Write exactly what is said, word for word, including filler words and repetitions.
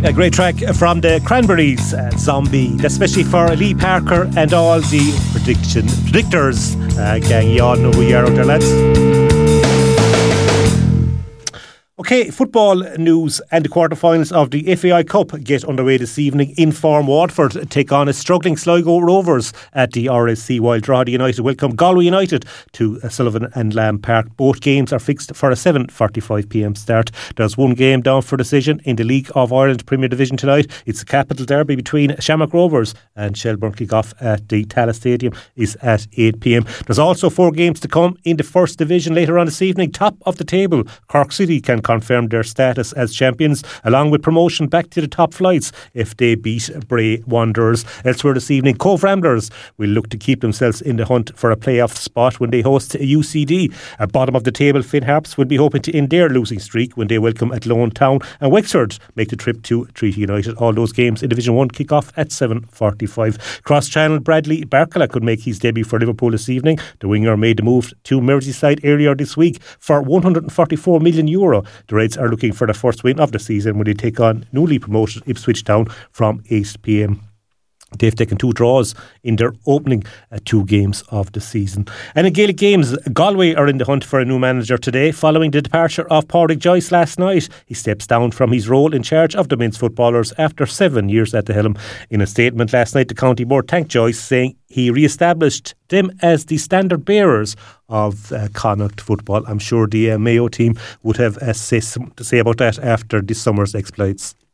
A great track from the Cranberries, uh, Zombie, especially for Lee Parker and all the prediction predictors. Uh, gang, you all know who you are out there, lads. Okay, football news and the quarterfinals of the F A I Cup get underway this evening. In form Waterford take on a struggling Sligo Rovers at the R S C, while Drogheda United welcome Galway United to Sullivan and Lamb Park. Both games are fixed for a seven forty-five p m start. There's one game down for decision in the League of Ireland Premier Division tonight. It's the Capital Derby between Shamrock Rovers and Shelbourne. Kick-off at the Tallaght Stadium is at eight p m. There's also four games to come in the First Division later on this evening. Top of the table, Cork City can confirmed their status as champions, along with promotion back to the top flights if they beat Bray Wanderers. Elsewhere this evening, Cove Ramblers will look to keep themselves in the hunt for a playoff spot when they host U C D. At bottom of the table, Finn Harps will be hoping to end their losing streak when they welcome Athlone Town, and Wexford make the trip to Treaty United. All those games in Division one kick off at seven forty-five. Cross Channel Bradley Barkala could make his debut for Liverpool this evening. The winger made the move to Merseyside earlier this week for one hundred forty-four million euro. The Reds are looking for the first win of the season when they take on newly promoted Ipswich Town from eight p m. They've taken two draws in their opening uh, two games of the season. And in Gaelic games, Galway are in the hunt for a new manager today following the departure of Pádraig Joyce last night. He steps down from his role in charge of the men's footballers after seven years at the helm. In a statement last night, the county board thanked Joyce, saying he re-established them as the standard bearers of uh, Connacht football. I'm sure the uh, Mayo team would have uh, say some to say about that after this summer's exploits.